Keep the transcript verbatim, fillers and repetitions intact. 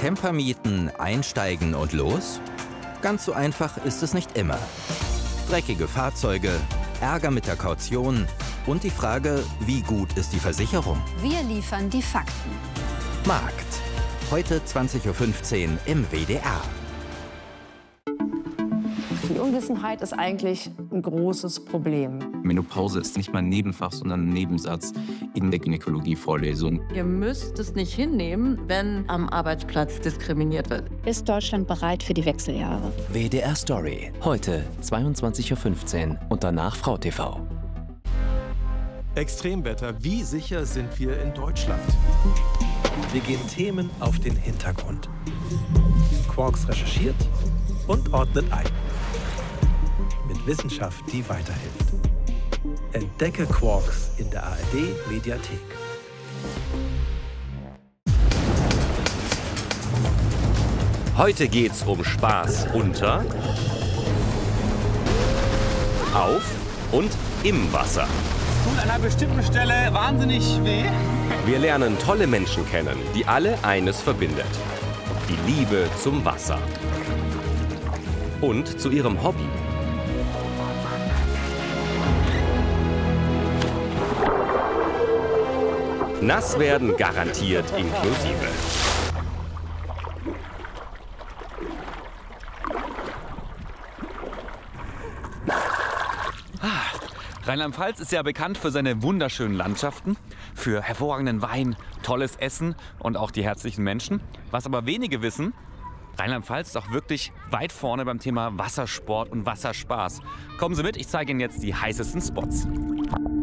Camper mieten, einsteigen und los? Ganz so einfach ist es nicht immer. Dreckige Fahrzeuge, Ärger mit der Kaution und die Frage, wie gut ist die Versicherung? Wir liefern die Fakten. Markt. Heute zwanzig Uhr fünfzehn im W D R. Die Unwissenheit ist eigentlich ein großes Problem. Menopause ist nicht mal ein Nebenfach, sondern ein Nebensatz in der Gynäkologie-Vorlesung. Ihr müsst es nicht hinnehmen, wenn am Arbeitsplatz diskriminiert wird. Ist Deutschland bereit für die Wechseljahre? W D R Story. Heute zweiundzwanzig Uhr fünfzehn und danach Frau T V. Extremwetter. Wie sicher sind wir in Deutschland? Wir gehen Themen auf den Hintergrund. Quarks recherchiert und ordnet ein. Mit Wissenschaft, die weiterhilft. Entdecke Quarks in der A R D-Mediathek. Heute geht's um Spaß unter, auf und im Wasser. Es tut an einer bestimmten Stelle wahnsinnig weh. Wir lernen tolle Menschen kennen, die alle eines verbindet: die Liebe zum Wasser und zu ihrem Hobby. Nass werden garantiert inklusive. Rheinland-Pfalz ist ja bekannt für seine wunderschönen Landschaften, für hervorragenden Wein, tolles Essen und auch die herzlichen Menschen. Was aber wenige wissen: Rheinland-Pfalz ist auch wirklich weit vorne beim Thema Wassersport und Wasserspaß. Kommen Sie mit, ich zeige Ihnen jetzt die heißesten Spots.